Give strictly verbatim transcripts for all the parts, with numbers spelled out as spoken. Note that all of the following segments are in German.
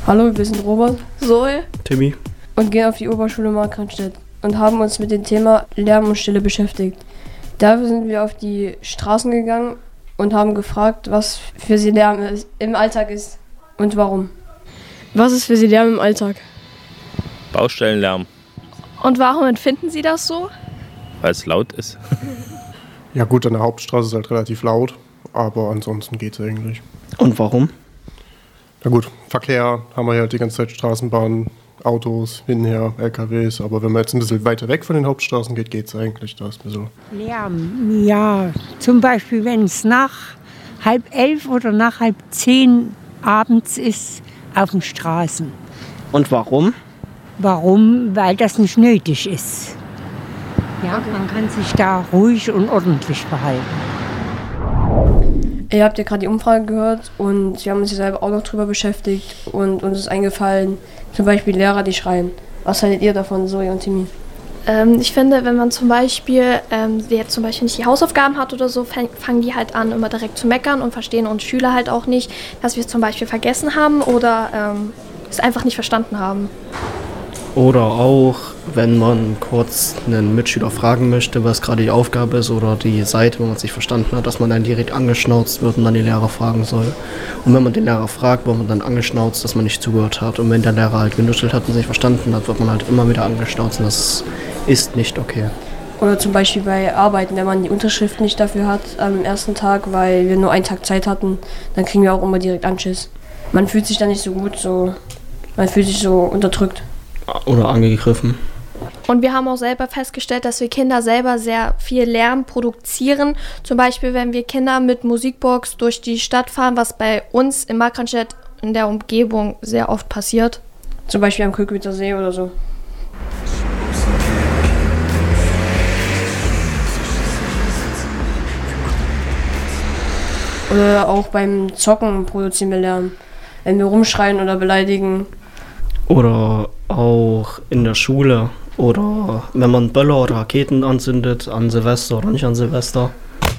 Hallo, wir sind Robert, Zoe, Timmy und gehen auf die Oberschule Markranstädt und haben uns mit dem Thema Lärm und Stille beschäftigt. Dafür sind wir auf die Straßen gegangen und haben gefragt, was für sie Lärm ist, im Alltag ist und warum. Was ist für sie Lärm im Alltag? Baustellenlärm, und warum empfinden Sie das so? weil es laut ist. Ja gut, an der Hauptstraße ist halt relativ laut, aber ansonsten geht's eigentlich. Und warum? Na gut, Verkehr haben wir ja halt die ganze Zeit, Straßenbahnen, Autos, hinher, L K Ws, aber wenn man jetzt ein bisschen weiter weg von den Hauptstraßen geht, geht's eigentlich. Da ist ein bisschen Lärm, ja, zum Beispiel wenn es nach halb elf oder nach halb zehn abends ist auf den Straßen. Und warum? Warum? Weil das nicht nötig ist. Ja, man kann sich da ruhig und ordentlich verhalten. Ihr habt ja gerade die Umfrage gehört und wir haben uns ja selber auch noch drüber beschäftigt und uns ist eingefallen, zum Beispiel Lehrer, die schreien. Was haltet ihr davon, Zoe und Timmy? Ähm, ich finde, wenn man zum Beispiel, ähm, wer jetzt zum Beispiel nicht die Hausaufgaben hat oder so, fang, fangen die halt an, immer direkt zu meckern und verstehen uns Schüler halt auch nicht, dass wir es zum Beispiel vergessen haben oder ähm, es einfach nicht verstanden haben. Oder auch, wenn man kurz einen Mitschüler fragen möchte, was gerade die Aufgabe ist oder die Seite, wo man sich verstanden hat, dass man dann direkt angeschnauzt wird und dann die Lehrer fragen soll. Und wenn man den Lehrer fragt, wird man dann angeschnauzt, dass man nicht zugehört hat. Und wenn der Lehrer halt genuschelt hat und sich verstanden hat, wird man halt immer wieder angeschnauzt und das ist nicht okay. Oder zum Beispiel bei Arbeiten, wenn man die Unterschrift nicht dafür hat am ersten Tag, weil wir nur einen Tag Zeit hatten, dann kriegen wir auch immer direkt Anschiss. Man fühlt sich dann nicht so gut, so, man fühlt sich so unterdrückt. Oder angegriffen. Und wir haben auch selber festgestellt, dass wir Kinder selber sehr viel Lärm produzieren. Zum Beispiel, wenn wir Kinder mit Musikbox durch die Stadt fahren, was bei uns in Markranstädt in der Umgebung sehr oft passiert. Zum Beispiel am Kökwitzer See oder so. Oder auch beim Zocken produzieren wir Lärm. Wenn wir rumschreien oder beleidigen. Oder auch in der Schule. Oder wenn man Böller oder Raketen anzündet an Silvester oder nicht an Silvester.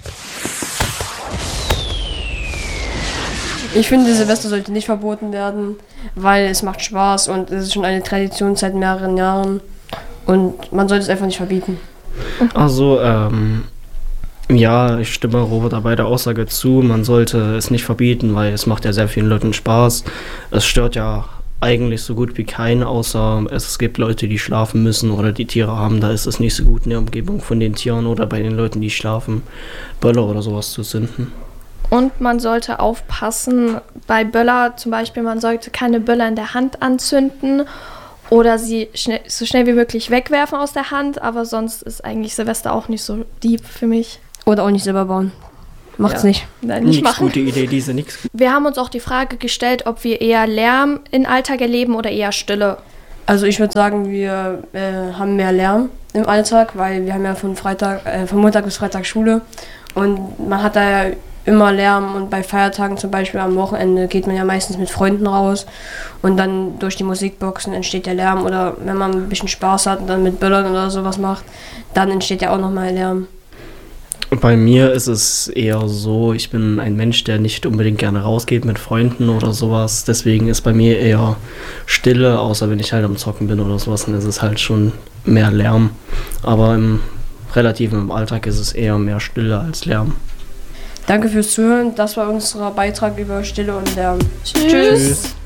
Ich finde, Silvester sollte nicht verboten werden, weil es macht Spaß und es ist schon eine Tradition seit mehreren Jahren. Und man sollte es einfach nicht verbieten. Also, ähm, ja, ich stimme Robert bei der Aussage zu. Man sollte es nicht verbieten, weil es macht ja sehr vielen Leuten Spaß. Es stört ja eigentlich so gut wie keinen, außer es gibt Leute, die schlafen müssen oder die Tiere haben, da ist es nicht so gut in der Umgebung von den Tieren oder bei den Leuten, die schlafen, Böller oder sowas zu zünden. Und man sollte aufpassen, bei Böller zum Beispiel, man sollte keine Böller in der Hand anzünden oder sie schnell, so schnell wie möglich wegwerfen aus der Hand, aber sonst ist eigentlich Silvester auch nicht so deep für mich. Oder auch nicht selber bauen. Macht's Ja. nicht. Nein, nicht Nix machen. gute Idee, diese nix. Wir haben uns auch die Frage gestellt, ob wir eher Lärm im Alltag erleben oder eher Stille. Also ich würde sagen, wir äh, haben mehr Lärm im Alltag, weil wir haben ja von Freitag, äh, von Montag bis Freitag Schule und man hat da ja immer Lärm und bei Feiertagen zum Beispiel am Wochenende geht man ja meistens mit Freunden raus und dann durch die Musikboxen entsteht der Lärm oder wenn man ein bisschen Spaß hat und dann mit Böllern oder sowas macht, dann entsteht ja auch nochmal Lärm. Bei mir ist es eher so, ich bin ein Mensch, der nicht unbedingt gerne rausgeht mit Freunden oder sowas. Deswegen ist bei mir eher Stille, außer wenn ich halt am Zocken bin oder sowas, dann ist es halt schon mehr Lärm. Aber im Relativen im Alltag ist es eher mehr Stille als Lärm. Danke fürs Zuhören. Das war unser Beitrag über Stille und Lärm. Tschüss. Tschüss.